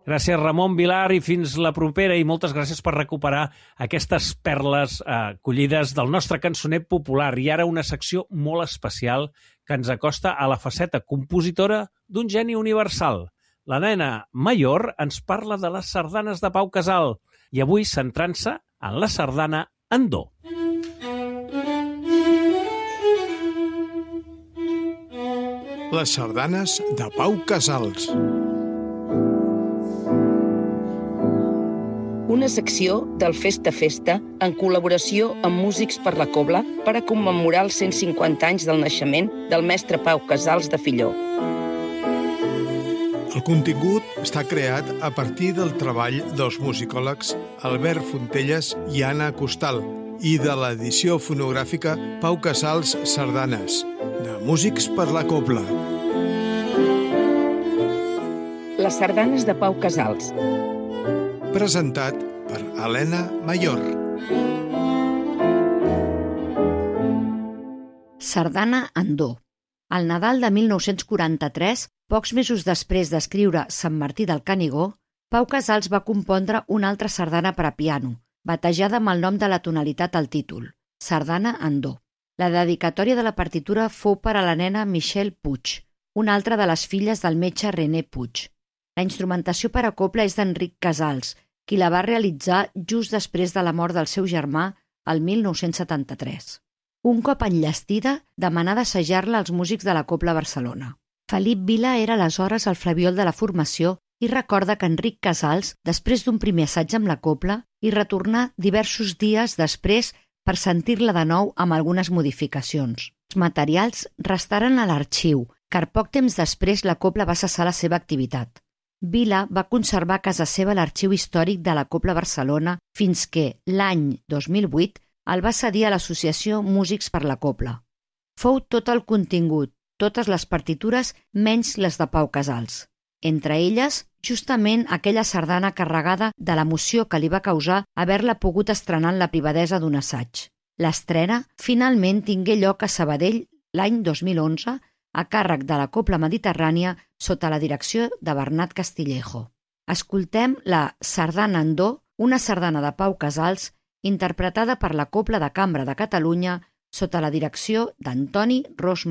Gràcies, Ramon Vilar, i fins la propera, i moltes gràcies per recuperar aquestes perles collides del nostre cançoner popular. I ara una secció molt especial que ens acosta a la faceta compositora d'un geni universal. La nena Mayor ens parla de les sardanes de Pau Casals, i avui centrant-se en la sardana en do. Les sardanes de Pau Casals. Una secció del Festa Festa en col·laboració amb Músics per la Cobla per a commemorar els 150 anys del naixement del mestre Pau Casals de Filló. El contingut està creat a partir del treball dels musicòlegs Albert Fontelles i Anna Costal i de l'edició fonogràfica Pau Casals Sardanes, de Músics per la Cobla. Les sardanes de Pau Casals. Presentat per Helena Mayor. Sardana en do. Al Nadal de 1943, pocs mesos després d'escriure Sant Martí del Canigó, Pau Casals va compondre una altra sardana per a piano, batejada amb el nom de la tonalitat al títol, Sardana en do. La dedicatòria de la partitura fou per a la nena Michelle Puig, una altra de les filles del metge René Puig. La instrumentació per a cobla és d'Enric Casals, qui la va realitzar just després de la mort del seu germà el 1973. Un cop enllestida, demanà d'assajar-la als músics de la Cobla Barcelona. Felip Vila era aleshores el flabiol de la formació i recorda que Enric Casals, després d'un primer assaig amb la cobla, hi retornà diversos dies després per sentir-la de nou amb algunes modificacions. Els materials restaren a l'arxiu, car poc temps després la cobla va cessar la seva activitat. Vila va conservar a casa seva l'arxiu històric de la Cobla Barcelona fins que, l'any 2008, el va cedir a l'Associació Músics per la Cobla. Fou tot el contingut, totes les partitures menys les de Pau Casals. Entre elles, justament aquella sardana carregada de l'emoció que li va causar haver-la pogut estrenar en la privadesa d'un assaig. L'estrena finalment tingué lloc a Sabadell l'any 2011 a càrrec de la Cobla Mediterrània sota la direcció de Bernat Castillejo. Escoltem la Sardana en do, una sardana de Pau Casals, interpretada per la Cobla de Cambra de Catalunya sota la direcció d'Antoni Ros